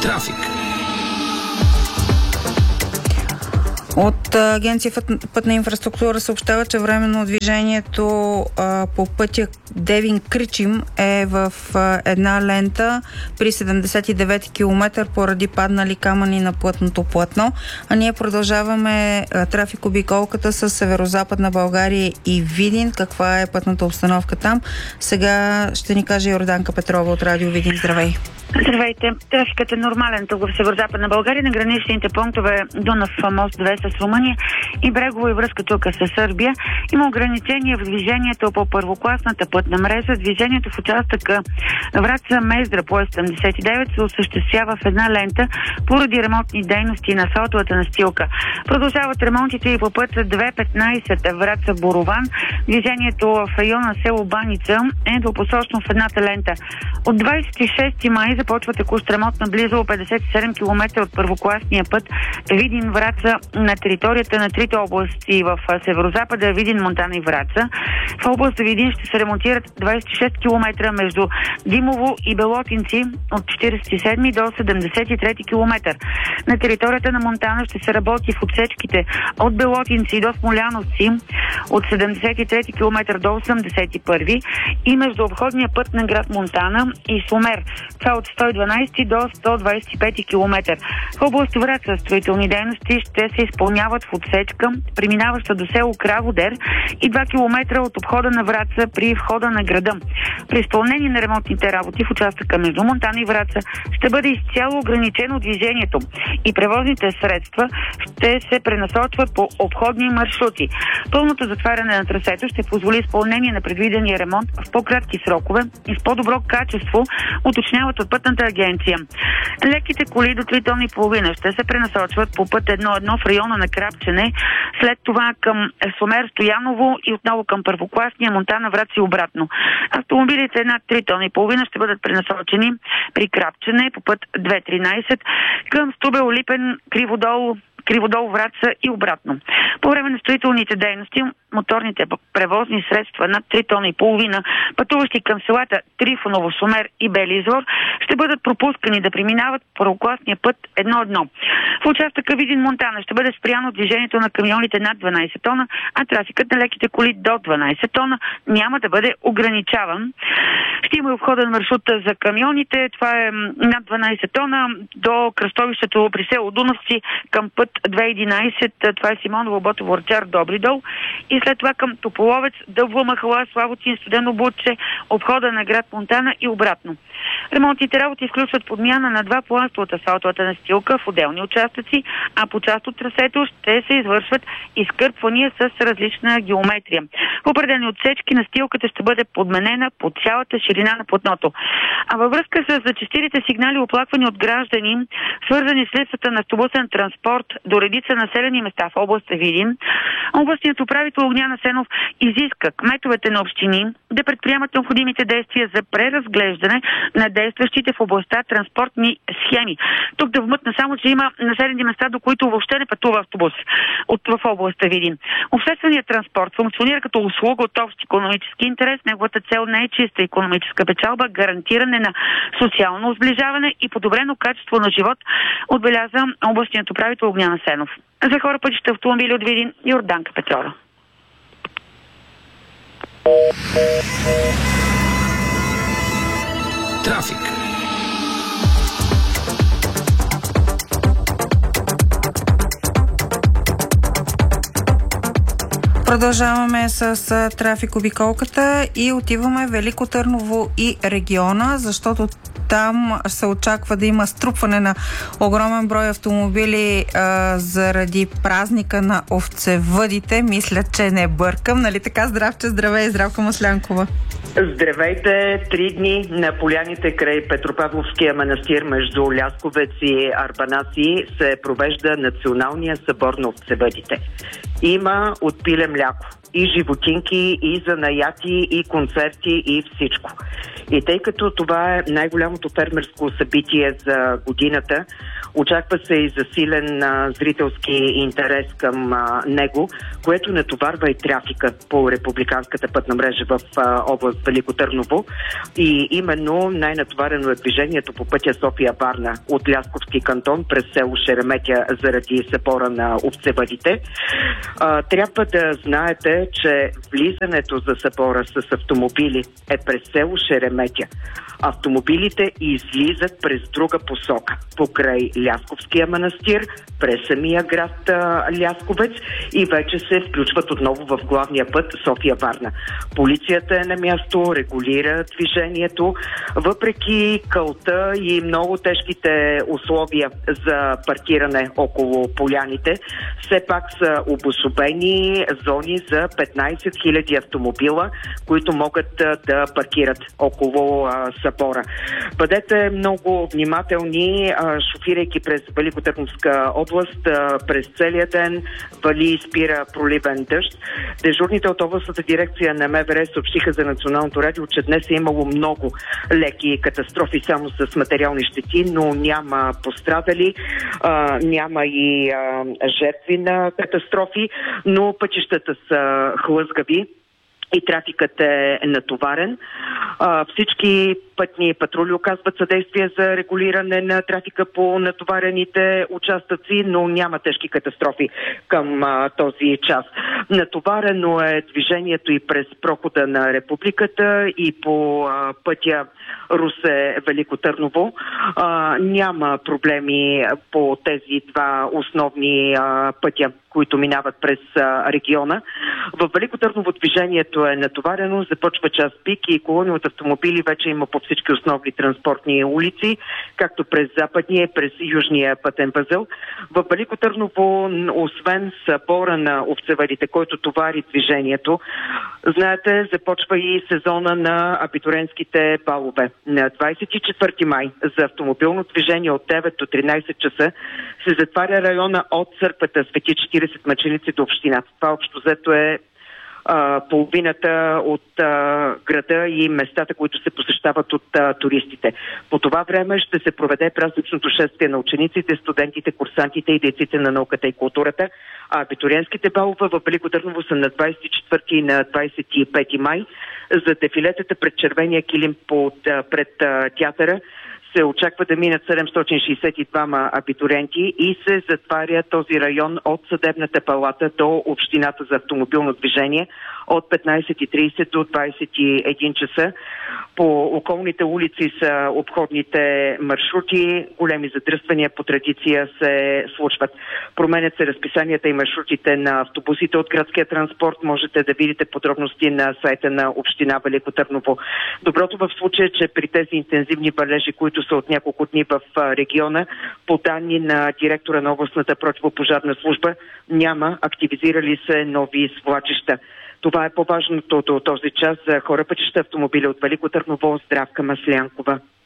Трафик. От Агенция пътна инфраструктура съобщава, че временно движението по пътя Девин-Кричим е в една лента при 79 км поради паднали камъни на пътното платно. А ние продължаваме трафик-обиколката с северо-западна България и Видин. Каква е пътната обстановка там? Сега ще ни каже Йорданка Петрова от Радио Видин. Здравей! Здравейте! Трафикът е нормален тук в северо-западна България на граничните пунктове Дунав мост 2 с Румъния и брегово и връзка тук с Сърбия. Има ограничения в движението по първокласната пътна мрежа. Движението в участъка Враца-Мездра по 79 се осъществява в една лента поради ремонтни дейности на асфалтовата настилка. Продължават ремонтите и по път 215 Враца-Борован. Движението в района на село Баница е двупосочно в едната лента. От 26 май започва текущ ремонт на близо 57 км от първокласния път Видин-Враца на територията на трите области в северо-запада Видин, Монтана и Враца. В област Видин ще се ремонтират 26 км между Димово и Белотинци от 47 до 73 км. На територията на Монтана ще се работи в отсечките от Белотинци до Смоляновци от 73 км до 81 и между обходния път на град Монтана и Сумер. Това от 112 до 125 км. В област Враца строителни дейности ще се изпълняват в отсечка, преминаваща до село Краводер и 2 км от обхода на Враца при входа на града. При изпълнение на ремонтните работи в участъка между Монтана и Враца ще бъде изцяло ограничено движението и превозните средства ще се пренасочват по обходни маршрути. Пълното затваряне на трасето ще позволи изпълнение на предвидения ремонт в по-кратки срокове и с по-добро качество, уточняват от пътната агенция. Леките коли до 3 тона и половина ще се пренасочват по път 1-1 в района на Крапчене, след това към Сумер, Стояново и отново към първокласния Монтана, Враца и обратно. Автомобилите над 3 тона и половина ще бъдат пренасочени при Крапчене по път 2-13 към Стубел, Липен, Криводол, Враца и обратно. По време на строителните дейности моторните превозни средства над 3 тона и половина, пътуващи към селата Трифоново, Сумер и Бели извор, ще бъдат пропускани да преминават първокласния път 1-1. В участъка Видин-Монтана ще бъде спряно движението на камионите над 12 тона, а трафикът на леките коли до 12 тона няма да бъде ограничаван. Ще има и обходен маршрут за камионите. Това е над 12 тона до кръстовището при село Дунавци към път 211. Това е Симоново, Ботово, Арчар, Добри дол. И след това към Тополовец, Дъбва, Махала, Славотин, Студено Бутче, обхода на град Монтана и обратно. Ремонтните работи включват подмяна на 2 пласта от асфалтовата настилка в отделни участъци, а по част от трасето ще се извършват изкърпвания с различна геометрия. В определени отсечки настилката ще бъде подменена по цялата ширина на платното. А във връзка с зачестилите сигнали, оплаквани от граждани, свързани с липсата на автобусен транспорт до редица населени места в областта Видин, областният управител Огнян Асенов изиска кметовете на общини да предприемат необходимите действия за преразглеждане на действащите в областта транспортни схеми. Тук да вмътна само, че има населени места, до които въобще не пътува автобус в областта Видин. Общественият транспорт функционира като услуга от общ икономически интерес. Неговата цел не е чиста икономическа печалба, гарантиране на социално сближаване и подобрено качество на живот, отбеляза областният управител Огнян Асенов. За хора, пътища, автомобили от Видин, Йорданка Петрова. Трафик. Продължаваме с трафик-обиколката и отиваме Велико Търново и региона, защото там се очаква да има струпване на огромен брой автомобили заради празника на овцевъдите. Мисля, че не бъркам. Нали така? Здравче, здравей, Здравка Маслянкова. Здравейте! 3 дни на поляните край Петропавловския манастир между Лясковец и Арбанаси се провежда Националния събор на овцевъдите. Има от пиле мляко, и животинки, и занаяти, и концерти, и всичко. И тъй като това е най-голямото фермерско събитие за годината, очаква се и засилен зрителски интерес към него, което натоварва и трафика по републиканската пътна мрежа в област Велико Търново. И именно най-натоварено е движението по пътя София-Варна от Лясковски кантон през село Шереметя заради събора на овцевъдите. Трябва да знаете, че влизането за събора с автомобили е през село Шереметя. Автомобилите излизат през друга посока, покрай Лясковския манастир, през самия град Лясковец и вече се включват отново в главния път София-Варна. Полицията е на място, регулира движението, въпреки кълта и много тежките условия за паркиране около поляните. Все пак са обособени зони за 15 000 автомобила, които могат да паркират около събора. Бъдете много внимателни, шофирайки през Великотърновска област. През целия ден вали и спира проливен дъжд. Дежурните от областната дирекция на МВР съобщиха за Националното радио, че днес е имало много леки катастрофи само с материални щети, но няма пострадали, няма и жертви на катастрофи, но пътищата са хлъзгави и трафикът е натоварен. Всички пътни патрули оказват съдействие за регулиране на трафика по натоварените участъци, но няма тежки катастрофи към този час. Натоварено е движението и през прохода на Републиката и по пътя Русе-Велико Търново. Няма проблеми по тези два основни пътя, които минават през региона. В Велико Търново движението е натоварено, започва час пик и колони от автомобили вече има по всички основни транспортни улици, както през западния и през южния пътен възел. В Велико Търново, освен събора на овцевъдите, който товари движението, знаете, започва и сезона на абитуриентските балове. На 24 май за автомобилно движение от 9 до 13 часа се затваря района от църквата Свети 40 мъченици до общината. Това общо взето е половината от града и местата, които се посещават от туристите. По това време ще се проведе празничното шествие на учениците, студентите, курсантите и дейците на науката и културата. А абитуриентските балове в Велико Търново са на 24 и на 25 май. За дефилетата пред червения килим пред театъра се очаква да минат 762 абитуриенти и се затваря този район от Съдебната палата до Общината за автомобилно движение от 15:30 до 21 часа. По околните улици са обходните маршрути. Големи задръствания по традиция се случват. Променят се разписанията и маршрутите на автобусите от градския транспорт. Можете да видите подробности на сайта на Община Велико Търново. Доброто в случая е, че при тези интензивни валежи, които са от няколко дни в региона, по данни на директора на областната противопожарна служба, няма активизирали се нови свлачища. Това е по-важното до този час за хора, пътища, автомобили от Велико Търново. Здравка Маслянкова.